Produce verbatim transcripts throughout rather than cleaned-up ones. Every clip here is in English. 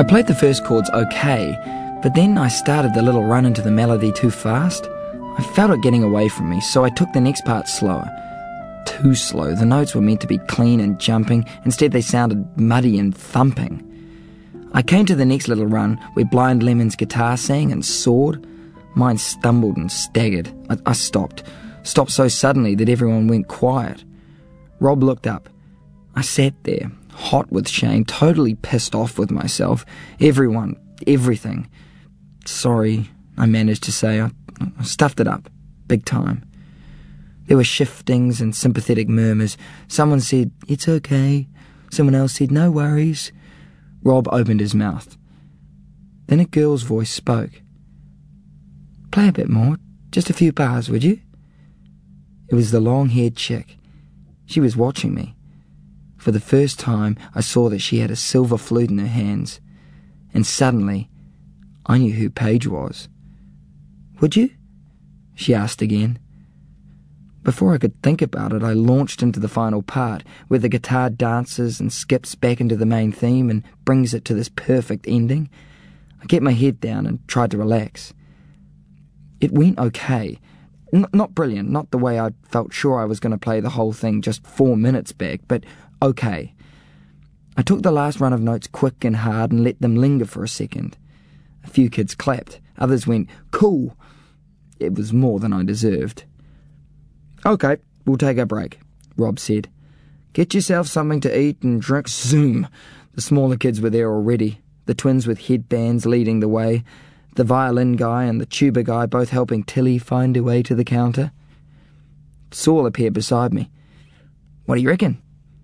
I played the first chords okay, but then I started the little run into the melody too fast. I felt it getting away from me, so I took the next part slower. Too slow. The notes were meant to be clean and jumping. Instead, they sounded muddy and thumping. I came to the next little run where Blind Lemon's guitar sang and soared. Mine stumbled and staggered. I, I stopped. Stopped so suddenly that everyone went quiet. Rob looked up. I sat there, hot with shame, totally pissed off with myself. Everyone, everything. Sorry, I managed to say. I, I stuffed it up, big time. There were shiftings and sympathetic murmurs. Someone said, "It's okay." Someone else said, "No worries." Rob opened his mouth. Then a girl's voice spoke. "Play a bit more, just a few bars, would you?" It was the long-haired chick. She was watching me. For the first time, I saw that she had a silver flute in her hands, and suddenly, I knew who Paige was. "Would you?" she asked again. Before I could think about it, I launched into the final part, where the guitar dances and skips back into the main theme and brings it to this perfect ending. I kept my head down and tried to relax. It went okay. N- not brilliant, not the way I felt sure I was going to play the whole thing just four minutes back, but okay. I took the last run of notes quick and hard and let them linger for a second. A few kids clapped. Others went, "Cool." It was more than I deserved. "Okay, we'll take a break," Rob said. "Get yourself something to eat and drink." Zoom! The smaller kids were there already, the twins with headbands leading the way, the violin guy and the tuba guy both helping Tilly find her way to the counter. Saul appeared beside me. "What do you reckon?"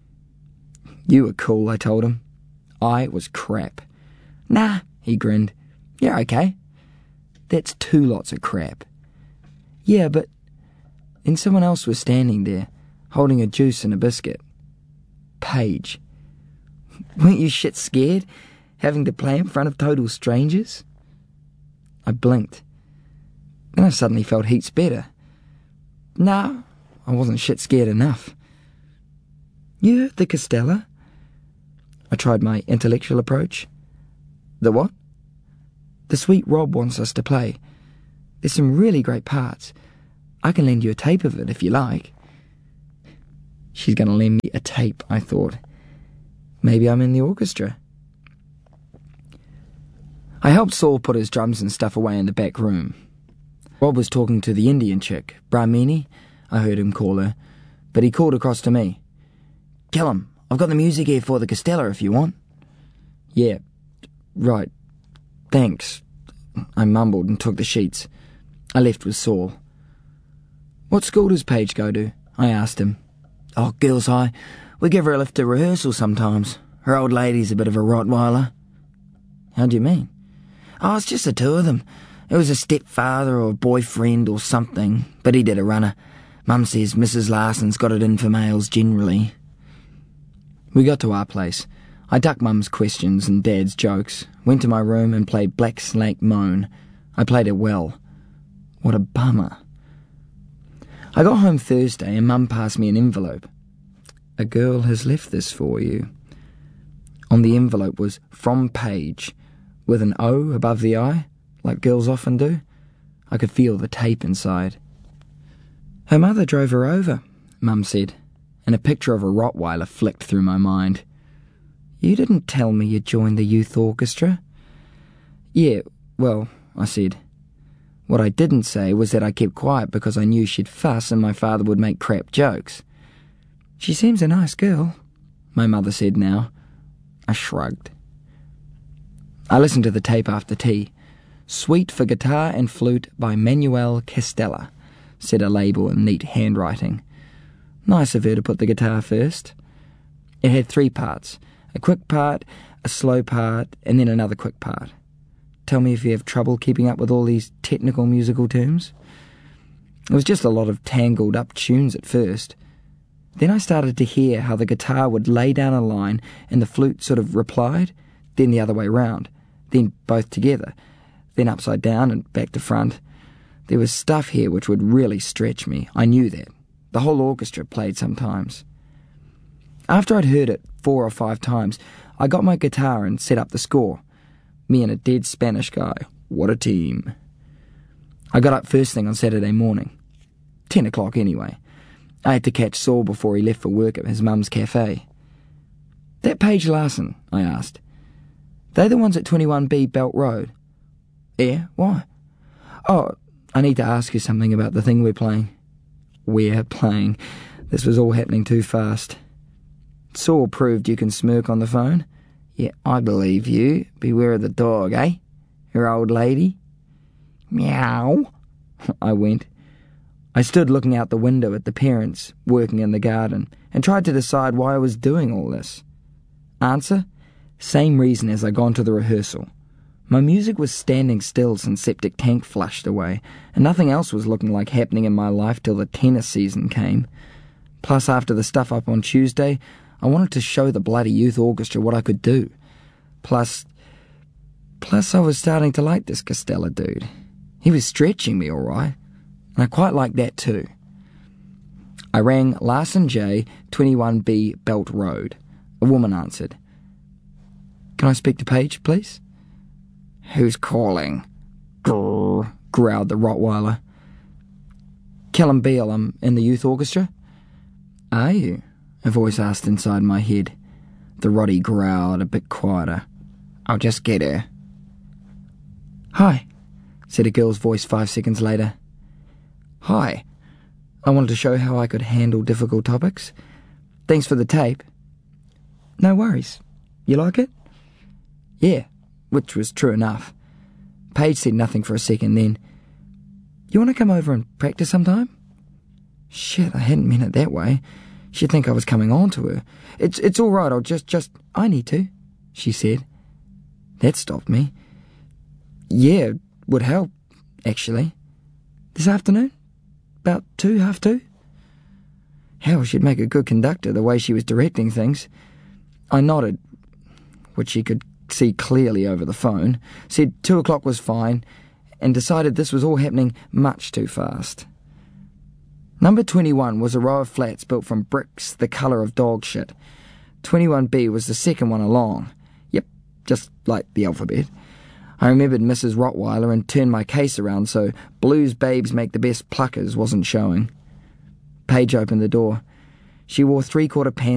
"You were cool," I told him. I was crap. "Nah," he grinned. "You're okay." "That's two lots of crap." "Yeah, but..." And someone else was standing there, holding a juice and a biscuit. Paige. "Weren't you shit scared, having to play in front of total strangers?" I blinked. Then I suddenly felt heaps better. Nah, I wasn't shit scared enough. "You heard the Castella?" I tried my intellectual approach. "The what?" "The suite Rob wants us to play. There's some really great parts. I can lend you a tape of it if you like." She's going to lend me a tape, I thought. Maybe I'm in the orchestra. I helped Saul put his drums and stuff away in the back room. Rob was talking to the Indian chick, Brahmini, I heard him call her, but he called across to me. "Kill him. I've got the music here for the Castella if you want." "Yeah, right. Thanks." I mumbled and took the sheets. I left with Saul. "What school does Paige go to?" I asked him. "Oh, Girls' High. We give her a lift to rehearsal sometimes. Her old lady's a bit of a Rottweiler." "How do you mean?" "Oh, it's just the two of them. It was a stepfather or boyfriend or something, but he did a runner. Mum says Missus Larson's got it in for males generally." We got to our place. I ducked Mum's questions and Dad's jokes, went to my room and played Black Snake Moan. I played it well. What a bummer. I got home Thursday and Mum passed me an envelope. "A girl has left this for you." On the envelope was "From Paige," with an O above the I, like girls often do. I could feel the tape inside. "Her mother drove her over," Mum said, and a picture of a Rottweiler flicked through my mind. "You didn't tell me you joined the youth orchestra." "Yeah, well," I said. What I didn't say was that I kept quiet because I knew she'd fuss and my father would make crap jokes. "She seems a nice girl," my mother said now. I shrugged. I listened to the tape after tea. "Suite for Guitar and Flute by Manuel Castella," said a label in neat handwriting. Nice of her to put the guitar first. It had three parts, a quick part, a slow part, and then another quick part. Tell me if you have trouble keeping up with all these technical musical terms. It was just a lot of tangled up tunes at first. Then I started to hear how the guitar would lay down a line and the flute sort of replied, then the other way round, then both together, then upside down and back to front. There was stuff here which would really stretch me. I knew that. The whole orchestra played sometimes. After I'd heard it four or five times, I got my guitar and set up the score. Me and a dead Spanish guy. What a team. I got up first thing on Saturday morning. Ten o'clock anyway. I had to catch Saul before he left for work at his mum's cafe. That Paige Larson, I asked. They the ones at twenty-one B Belt Road? Yeah, why? Oh, I need to ask you something about the thing we're playing. We're playing. This was all happening too fast. Saul proved you can smirk on the phone. Yeah, I believe you. Beware of the dog, eh? Her old lady? Meow. I went. I stood looking out the window at the parents working in the garden and tried to decide why I was doing all this. Answer? Same reason as I gone to the rehearsal. My music was standing still since Septic Tank flushed away, and nothing else was looking like happening in my life till the tennis season came. Plus, after the stuff up on Tuesday, I wanted to show the bloody youth orchestra what I could do. Plus, plus I was starting to like this Costello dude. He was stretching me all right, and I quite liked that too. I rang Larson J, twenty-one B Belt Road. A woman answered. Can I speak to Paige, please? Who's calling? Grrr, growled the Rottweiler. Callum Beale, I'm in the youth orchestra. Are you? A voice asked inside my head. The Roddy growled a bit quieter. I'll just get her. Hi, said a girl's voice five seconds later. Hi. I wanted to show how I could handle difficult topics. Thanks for the tape. No worries. You like it? Yeah, which was true enough. Paige said nothing for a second, then, You want to come over and practice sometime? Shit, I hadn't meant it that way. She'd think I was coming on to her. It's it's all right, I'll just, just... I need to, she said. That stopped me. Yeah, would help, actually. This afternoon? About two, half two? Hell, she'd make a good conductor, the way she was directing things. I nodded, which she could see clearly over the phone, said two o'clock was fine, and decided this was all happening much too fast. Number twenty-one was a row of flats built from bricks the colour of dog shit. twenty-one B was the second one along. Yep, just like the alphabet. I remembered Missus Rottweiler and turned my case around so Blues Babes Make the Best Pluckers wasn't showing. Paige opened the door. She wore three-quarter pants